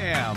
a.m.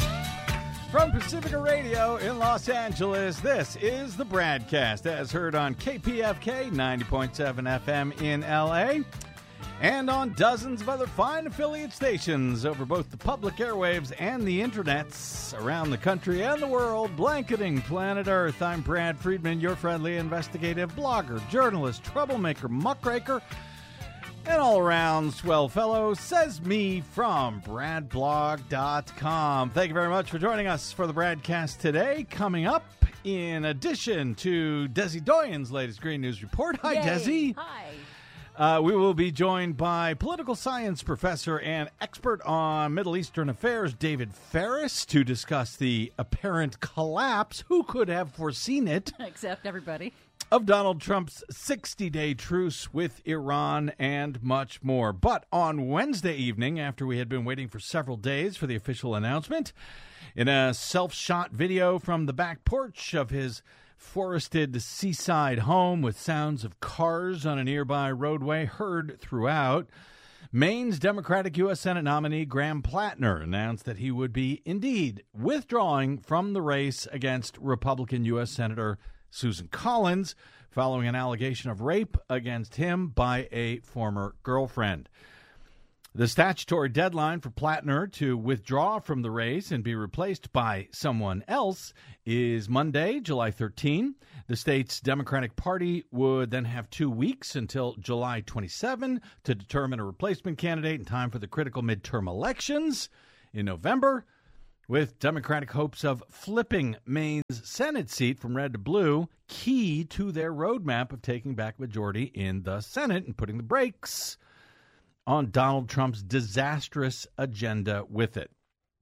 From Pacifica Radio in Los Angeles, this is the BradCast, as heard on KPFK 90.7 FM in L.A., and on dozens of other fine affiliate stations over both the public airwaves and the internets around the country and the world, blanketing planet Earth. I'm Brad Friedman, your friendly investigative blogger, journalist, troublemaker, muckraker, and all-around swell fellow, says me from bradblog.com. Thank you very much for joining us for the BradCast today. Coming up, in addition to Desi Doyen's latest Green News Report. Hi, Yay. Desi. Hi. We will be joined by political science professor and expert on Middle Eastern affairs, David Ferris, to discuss the apparent collapse, who could have foreseen it, Except everybody. of Donald Trump's 60-day truce with Iran, and much more. But on Wednesday evening, after we had been waiting for several days for the official announcement, in a self-shot video from the back porch of his forested seaside home with sounds of cars on a nearby roadway heard throughout, Maine's Democratic U.S. Senate nominee Graham Plattner announced that he would be indeed withdrawing from the race against Republican U.S. Senator Susan Collins following an allegation of rape against him by a former girlfriend. The statutory deadline for Plattner to withdraw from the race and be replaced by someone else is Monday, July 13. The state's Democratic Party would then have 2 weeks until July 27 to determine a replacement candidate in time for the critical midterm elections in November, with Democratic hopes of flipping Maine's Senate seat from red to blue key to their roadmap of taking back majority in the Senate and putting the brakes on Donald Trump's disastrous agenda with it.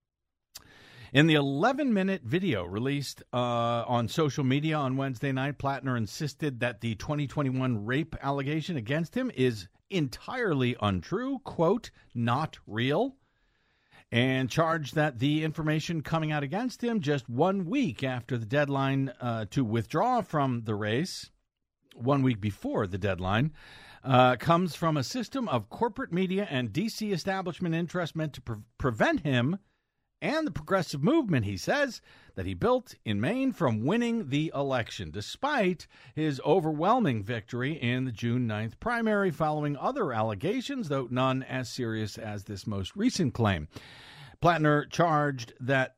In the 11-minute video released on social media on Wednesday night, Plattner insisted that the 2021 rape allegation against him is entirely untrue, quote, not real, and charged that the information coming out against him just 1 week after the deadline to withdraw from the race, 1 week before the deadline, comes from a system of corporate media and D.C. establishment interests meant to prevent him and the progressive movement, he says, that he built in Maine from winning the election, despite his overwhelming victory in the June 9th primary following other allegations, though none as serious as this most recent claim. Plattner charged that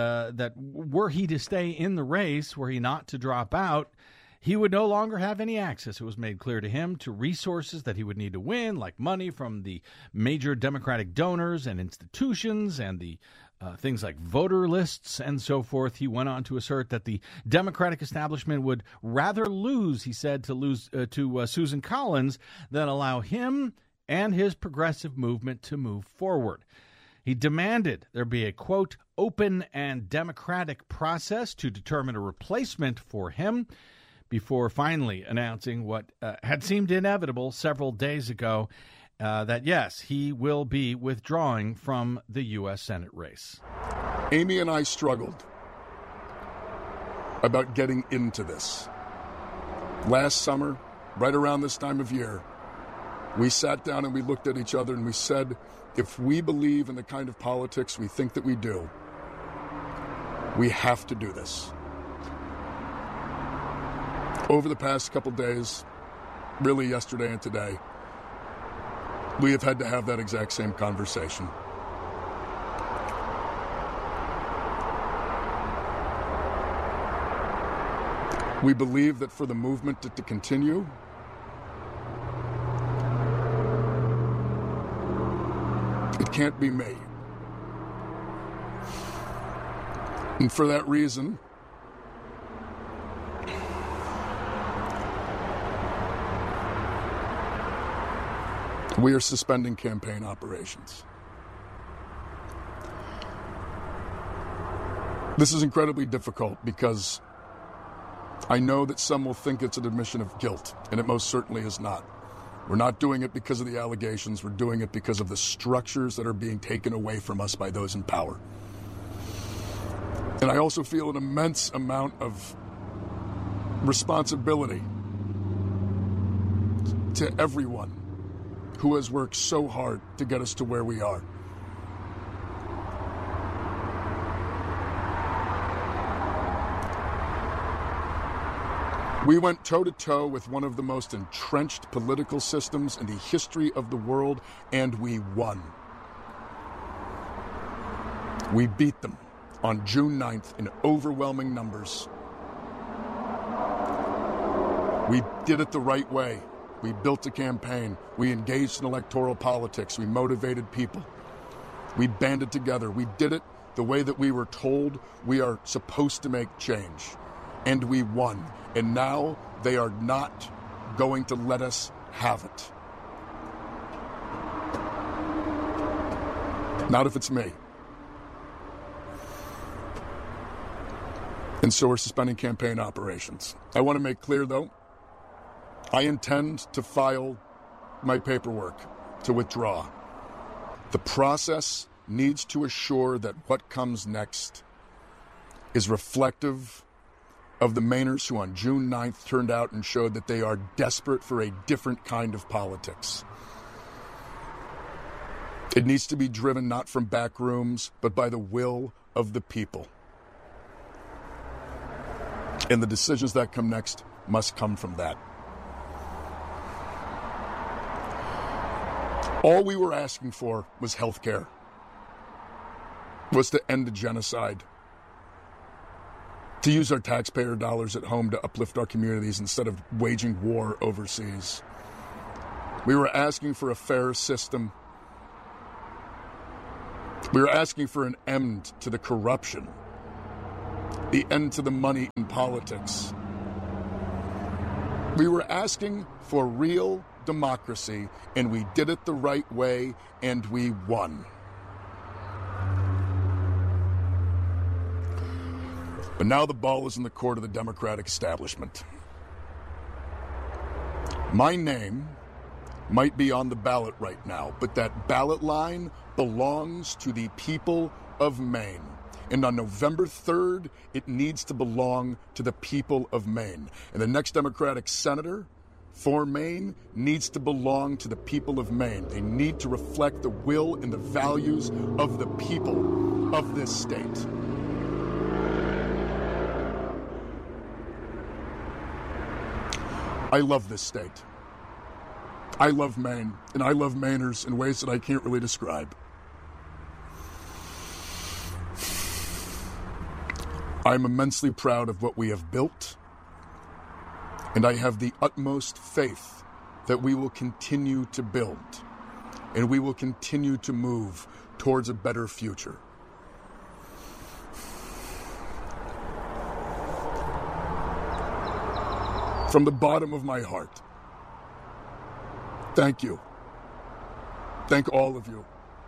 were he to stay in the race, were he not to drop out, he would no longer have any access, it was made clear to him, to resources that he would need to win, like money from the major Democratic donors and institutions and the things like voter lists and so forth. He went on to assert that the Democratic establishment would rather lose, he said, to Susan Collins than allow him and his progressive movement to move forward. He demanded there be a, quote, open and democratic process to determine a replacement for him, before finally announcing what had seemed inevitable several days ago, that, yes, he will be withdrawing from the U.S. Senate race. Amy and I struggled about getting into this. Last summer, right around this time of year, we sat down and we looked at each other and we said, if we believe in the kind of politics we think that we do, we have to do this. Over the past couple days, really yesterday and today, we have had to have that exact same conversation. We believe that for the movement to continue, it can't be me. And for that reason, we are suspending campaign operations. This is incredibly difficult because I know that some will think it's an admission of guilt, and it most certainly is not. We're not doing it because of the allegations. We're doing it because of the structures that are being taken away from us by those in power. And I also feel an immense amount of responsibility to everyone who has worked so hard to get us to where we are. We went toe-to-toe with one of the most entrenched political systems in the history of the world, and we won. We beat them on June 9th in overwhelming numbers. We did it the right way. We built a campaign. We engaged in electoral politics. We motivated people. We banded together. We did it the way that we were told we are supposed to make change. And we won. And now they are not going to let us have it. Not if it's me. And so we're suspending campaign operations. I want to make clear, though, I intend to file my paperwork to withdraw. The process needs to assure that what comes next is reflective of the Mainers who on June 9th turned out and showed that they are desperate for a different kind of politics. It needs to be driven not from back rooms, but by the will of the people. And the decisions that come next must come from that. All we were asking for was health care, was to end the genocide, to use our taxpayer dollars at home to uplift our communities instead of waging war overseas. We were asking for a fair system. We were asking for an end to the corruption, the end to the money in politics. We were asking for real democracy, and we did it the right way, and we won. But now the ball is in the court of the Democratic establishment. My name might be on the ballot right now, but that ballot line belongs to the people of Maine. And on November 3rd, it needs to belong to the people of Maine. And the next Democratic senator for Maine needs to belong to the people of Maine. They need to reflect the will and the values of the people of this state. I love this state. I love Maine, and I love Mainers in ways that I can't really describe. I'm immensely proud of what we have built, and I have the utmost faith that we will continue to build, and we will continue to move towards a better future. From the bottom of my heart, thank you. Thank all of you.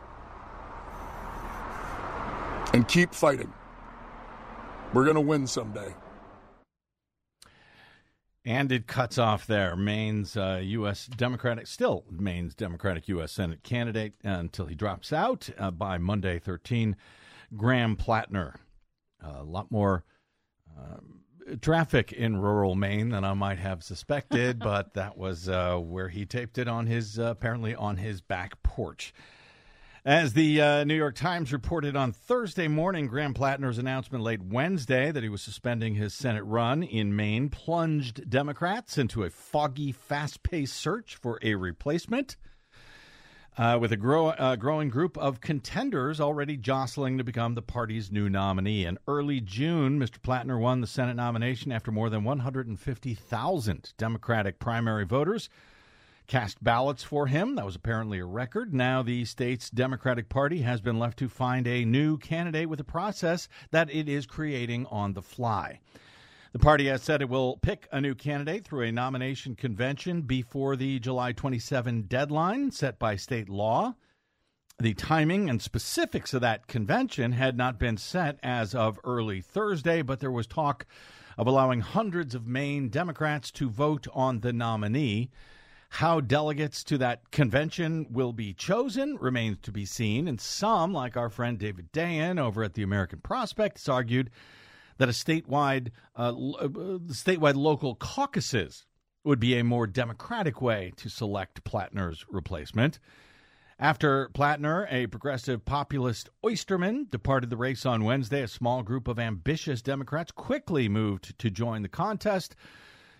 And keep fighting. We're going to win someday. And it cuts off there. Maine's Democratic U.S. Senate candidate until he drops out by Monday 13, Graham Plattner. A lot more traffic in rural Maine than I might have suspected, but that was where he taped it on his apparently on his back porch. As the New York Times reported on Thursday morning, Graham Plattner's announcement late Wednesday that he was suspending his Senate run in Maine plunged Democrats into a foggy, fast-paced search for a replacement, with a growing group of contenders already jostling to become the party's new nominee. In early June, Mr. Plattner won the Senate nomination after more than 150,000 Democratic primary voters cast ballots for him. That was apparently a record. Now the state's Democratic Party has been left to find a new candidate with a process that it is creating on the fly. The party has said it will pick a new candidate through a nomination convention before the July 27 deadline set by state law. The timing and specifics of that convention had not been set as of early Thursday, but there was talk of allowing hundreds of Maine Democrats to vote on the nominee. How delegates to that convention will be chosen remains to be seen, and some, like our friend David Dayen over at the American Prospect, has argued that a statewide local caucuses would be a more democratic way to select Plattner's replacement. After Plattner, a progressive populist oysterman, departed the race on Wednesday, a small group of ambitious Democrats quickly moved to join the contest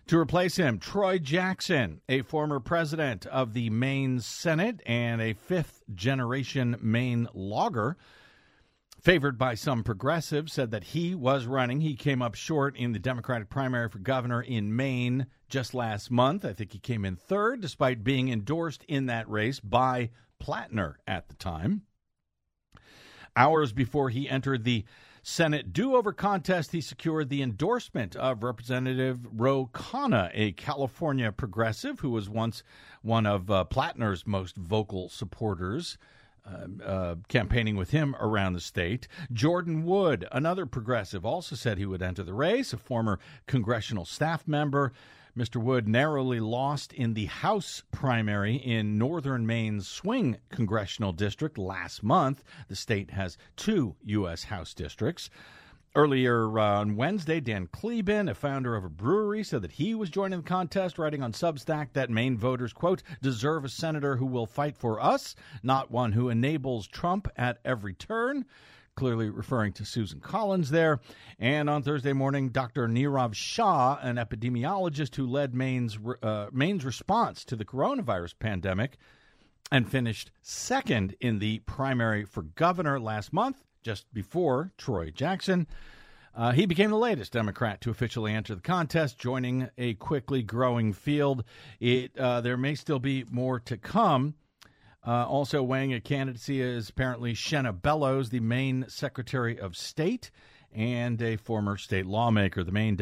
To replace him, Troy Jackson, a former president of the Maine Senate and a fifth-generation Maine logger, favored by some progressives, said that he was running. He came up short in the Democratic primary for governor in Maine just last month. I think he came in third, despite being endorsed in that race by Plattner at the time. Hours before he entered the Senate do-over contest, he secured the endorsement of Representative Ro Khanna, a California progressive who was once one of Plattner's most vocal supporters, campaigning with him around the state. Jordan Wood, another progressive, also said he would enter the race, a former congressional staff member. Mr. Wood narrowly lost in the House primary in northern Maine's swing congressional district last month. The state has 2 U.S. House districts. Earlier on Wednesday, Dan Kleben, a founder of a brewery, said that he was joining the contest, writing on Substack that Maine voters, quote, deserve a senator who will fight for us, not one who enables Trump at every turn, clearly referring to Susan Collins there. And on Thursday morning, Dr. Nirav Shah, an epidemiologist who led Maine's response to the coronavirus pandemic and finished second in the primary for governor last month, just before Troy Jackson. He became the latest Democrat to officially enter the contest, joining a quickly growing field. There may still be more to come. Also weighing a candidacy is apparently Shenna Bellows, the Maine Secretary of State and a former state lawmaker. The Maine